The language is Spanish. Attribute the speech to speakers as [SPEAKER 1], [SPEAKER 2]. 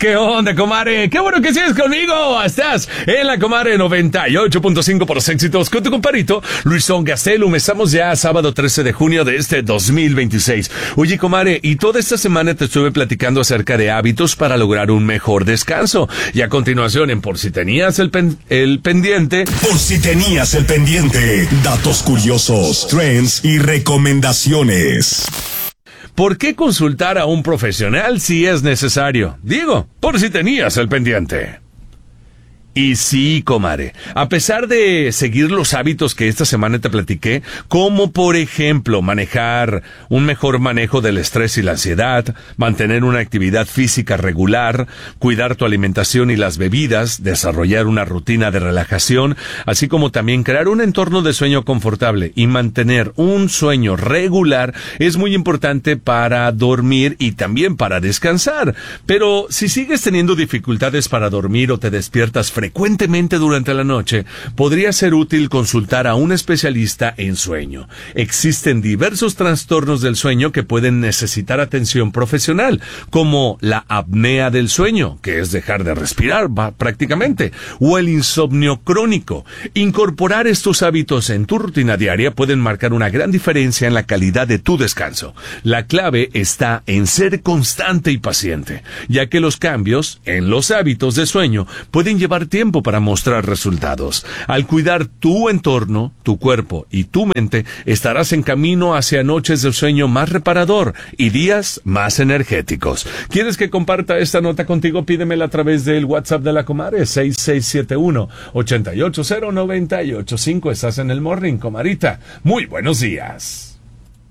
[SPEAKER 1] ¿Qué onda, comare? ¡Qué bueno que sigues conmigo! Estás en la Comare 98.5 por los éxitos con tu comparito, Luisón Gastelum. Estamos ya sábado 13 de junio de este 2026. Oye, comare, y toda esta semana te estuve platicando acerca de hábitos para lograr un mejor descanso. Y a continuación, en Por si tenías el pendiente...
[SPEAKER 2] Por si tenías el pendiente, datos curiosos, trends y recomendaciones.
[SPEAKER 1] ¿Por qué consultar a un profesional si es necesario? Digo, por si tenías el pendiente. Y sí, comare, a pesar de seguir los hábitos que esta semana te platiqué, como por ejemplo manejar un mejor manejo del estrés y la ansiedad, mantener una actividad física regular, cuidar tu alimentación y las bebidas, desarrollar una rutina de relajación, así como también crear un entorno de sueño confortable y mantener un sueño regular, es muy importante para dormir y también para descansar. Pero si sigues teniendo dificultades para dormir o te despiertas frecuentemente durante la noche, podría ser útil consultar a un especialista en sueño. Existen diversos trastornos del sueño que pueden necesitar atención profesional, como la apnea del sueño, que es dejar de respirar prácticamente, o el insomnio crónico. Incorporar estos hábitos en tu rutina diaria pueden marcar una gran diferencia en la calidad de tu descanso. La clave está en ser constante y paciente, ya que los cambios en los hábitos de sueño pueden llevar tiempo para mostrar resultados. Al cuidar tu entorno, tu cuerpo y tu mente, estarás en camino hacia noches de sueño más reparador y días más energéticos. ¿Quieres que comparta esta nota contigo? Pídemela a través del WhatsApp de la Comare, 6671-880-985. Estás en el Morning, comarita. Muy buenos días.